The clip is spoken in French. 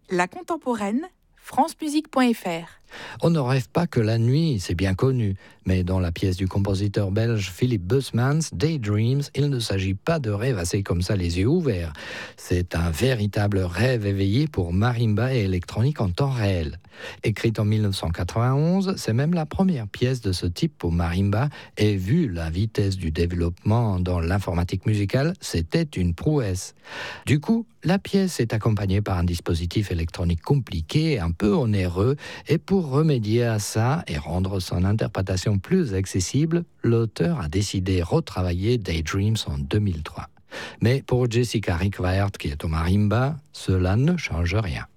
La contemporaine, francemusique.fr. On ne rêve pas que la nuit, c'est bien connu, mais dans la pièce du compositeur belge Philippe Busmans, Daydreams, il ne s'agit pas de rêvasser comme ça les yeux ouverts. C'est un véritable rêve éveillé pour marimba et électronique en temps réel. Écrite en 1991, c'est même la première pièce de ce type pour marimba, et vu la vitesse du développement dans l'informatique musicale, c'était une prouesse. Du coup, la pièce est accompagnée par un dispositif électronique compliqué, un peu onéreux, et pour remédier à ça et rendre son interprétation plus accessible, l'auteur a décidé de retravailler Daydreams en 2003. Mais pour Jessica Rickwart, qui est au marimba, cela ne change rien.